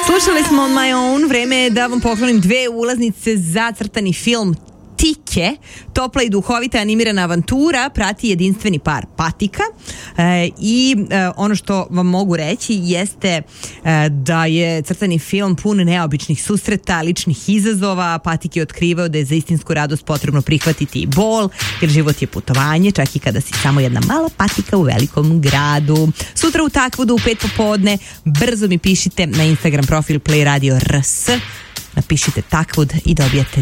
Slušali smo On My Own, vreme je da vam poklonim 2 ulaznice za crtani film Tike. Topla i duhovita animirana avantura prati jedinstveni par patika i ono što vam mogu reći jeste da je crtani film pun neobičnih susreta, ličnih izazova. Patik je otkrivao da je za istinsku radost potrebno prihvatiti i bol, jer život je putovanje, čak i kada si samo jedna mala patika u velikom gradu. Sutra u Takvudu u 5 popodne brzo mi pišite na Instagram profil Play Radio RS, napišite Takvud i dobijete